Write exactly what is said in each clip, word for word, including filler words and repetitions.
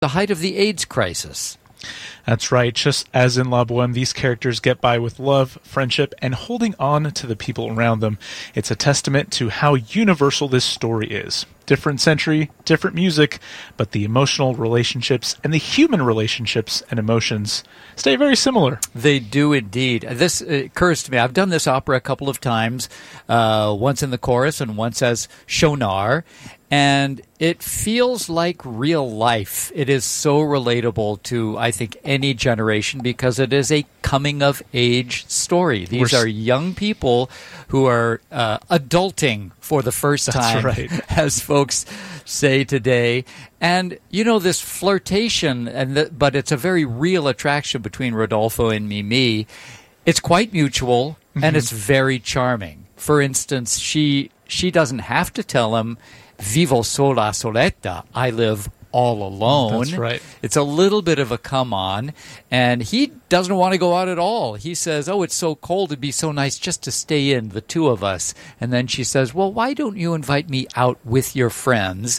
the height of the AIDS crisis. That's right. Just as in La Boheme, these characters get by with love, friendship, and holding on to the people around them. It's a testament to how universal this story is. Different century, different music, but the emotional relationships and the human relationships and emotions stay very similar. They do indeed. This occurs to me. I've done this opera a couple of times, uh, once in the chorus and once as Schaunard. And it feels like real life. It is so relatable to, I think, any generation because it is a coming-of-age story. These We're... are young people who are uh, adulting for the first time, right. as folks say today. And, you know, this flirtation, and the, but it's a very real attraction between Rodolfo and Mimi. It's quite mutual, mm-hmm. and it's very charming. For instance, she she doesn't have to tell him, Vivo sola soletta, I live all alone. That's right. It's a little bit of a come-on, and he doesn't want to go out at all. He says, oh, it's so cold, it'd be so nice just to stay in, the two of us. And then she says, well, why don't you invite me out with your friends?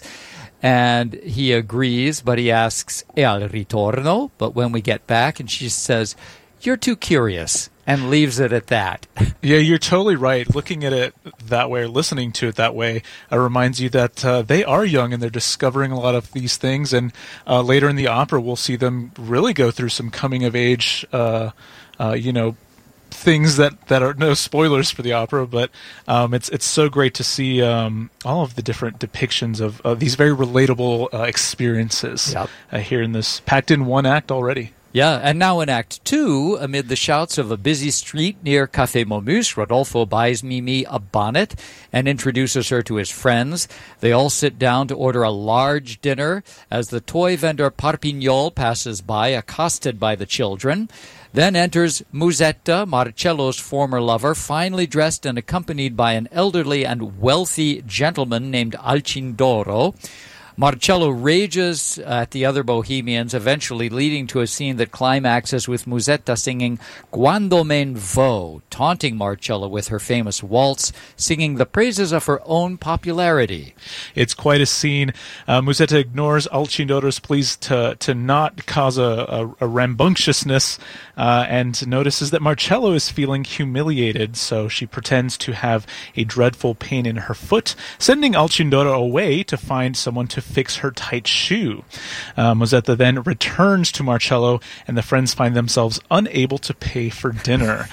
And he agrees, but he asks, e al ritorno? But when we get back, and she says, you're too curious. And leaves it at that. Yeah, you're totally right. Looking at it that way, or listening to it that way, uh, reminds you that uh, they are young and they're discovering a lot of these things. And uh, later in the opera, we'll see them really go through some coming of age, uh, uh, you know, things that, that are no spoilers for the opera. But um, it's it's so great to see um, all of the different depictions of, of these very relatable uh, experiences yep. uh, here in this packed in one act already. Yeah, and now in Act Two, amid the shouts of a busy street near Café Momus, Rodolfo buys Mimi a bonnet and introduces her to his friends. They all sit down to order a large dinner as the toy vendor Parpignol passes by, accosted by the children. Then enters Musetta, Marcello's former lover, finely dressed and accompanied by an elderly and wealthy gentleman named Alcindoro. Marcello rages at the other Bohemians, eventually leading to a scene that climaxes with Musetta singing Quando men vo, taunting Marcello with her famous waltz, singing the praises of her own popularity. It's quite a scene. Uh, Musetta ignores Alcindoro's pleas to, to not cause a, a, a rambunctiousness uh, and notices that Marcello is feeling humiliated, so she pretends to have a dreadful pain in her foot, sending Alcindoro away to find someone to fix her tight shoe. Uh, Musetta then returns to Marcello, and the friends find themselves unable to pay for dinner.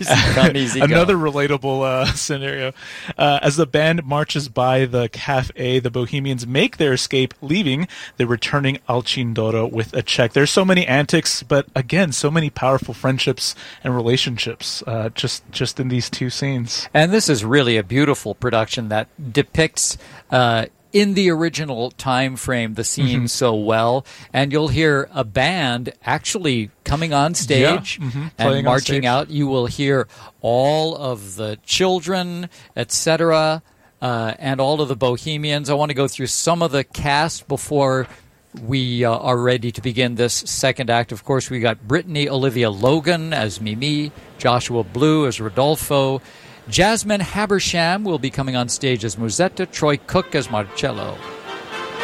easy Another go. relatable uh, scenario. Uh, as the band marches by the cafe, the Bohemians make their escape, leaving the returning Alcindoro with a check. There's so many antics, but again, so many powerful friendships and relationships uh, just, just in these two scenes. And this is really a beautiful production that depicts uh, in the original time frame the scene mm-hmm. so well, and you'll hear a band actually coming on stage yeah. mm-hmm. and marching stage. out. You will hear all of the children, et cetera, uh, and all of the Bohemians. I want to go through some of the cast before we uh, are ready to begin this second act. Of course, we got Brittany Olivia Logan as Mimi, Joshua Blue as Rodolfo, Jasmine Habersham will be coming on stage as Musetta, Troy Cook as Marcello.